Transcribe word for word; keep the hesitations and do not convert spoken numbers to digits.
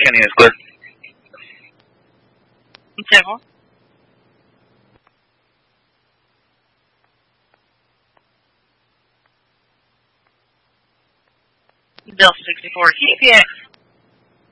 Scanning is clear. Several. Delta sixty-four, K P X.